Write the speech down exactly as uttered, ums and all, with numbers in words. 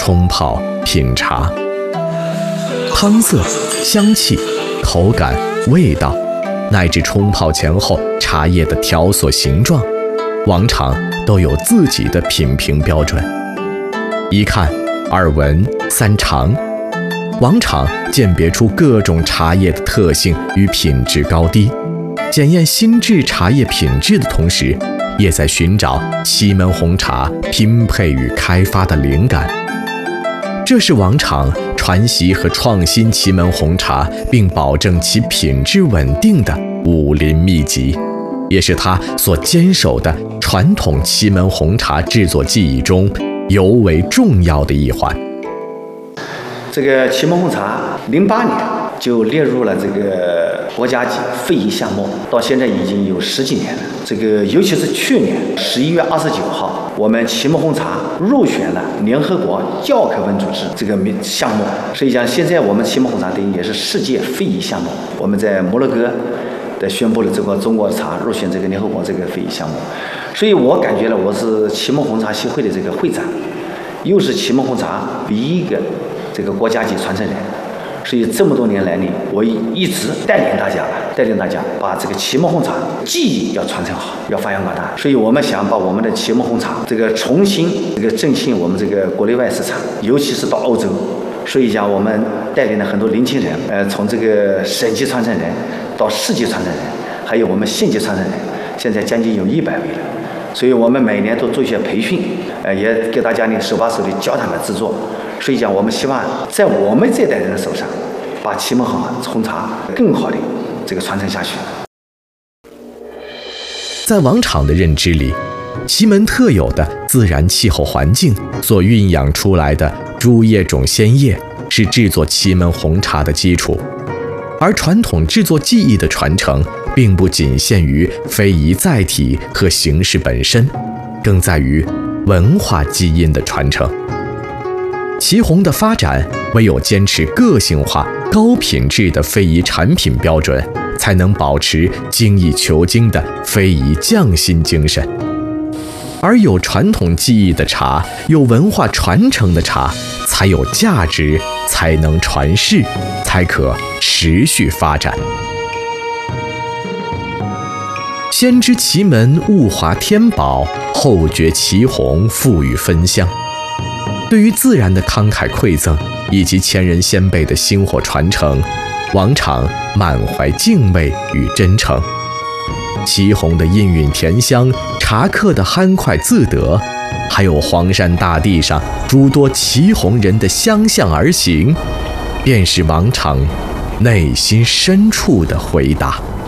冲泡、品茶。汤色、香气、口感、味道，乃至冲泡前后茶叶的条索形状，王厂都有自己的品评标准。一看、二闻、三尝，王厂鉴别出各种茶叶的特性与品质高低，检验新制茶叶品质的同时，也在寻找祁门红茶拼配与开发的灵感。这是王厂传习和创新祁门红茶，并保证其品质稳定的武林秘籍，也是他所坚守的传统祁门红茶制作技艺中尤为重要的一环。 这个祁门红茶零八年就列入了这个国家级非遗项目，到现在已经有十几年了。这个尤其是去年十一月二十九号，我们祁门红茶入选了联合国教科文组织这个项目。实际上，现在我们祁门红茶等于也是世界非遗项目。我们在摩洛哥的宣布了这个中国茶入选这个联合国这个非遗项目。所以我感觉了，我是祁门红茶协会的这个会长，又是祁门红茶唯一一个这个国家级传承人。所以这么多年来呢，我一直带领大家，带领大家把这个祁门红茶技艺要传承好，要发扬光大。所以我们想把我们的祁门红茶这个重新这个振兴我们这个国内外市场，尤其是到欧洲。所以讲，我们带领了很多年轻人，呃，从这个省级传承人到市级传承人，还有我们县级传承人，现在将近有一百位了。所以我们每年都做一些培训，呃，也给大家呢手把手的教他们制作。所以讲，我们希望在我们这代人的手上，把祁门红茶更好的这个传承下去。 在王厂的认知里，祁门特有的自然气候环境所孕养出来的株叶种鲜叶，是制作祁门红茶的基础。而传统制作技艺的传承，并不仅限于非遗载体和形式本身，更在于文化基因的传承。祁红的发展，唯有坚持个性化、高品质的非遗产品标准，才能保持精益求精的非遗匠心精神。而有传统技艺的茶，有文化传承的茶，才有价值，才能传世，才可持续发展。先知祁门物华天宝，后觉祁红富裕芬香。对于自然的慷慨馈赠，以及前人先辈的薪火传承，王厂满怀敬畏与真诚。祁红的氤氲甜香，茶客的酣快自得，还有黄山大地上诸多祁红人的相向而行，便是王厂内心深处的回答。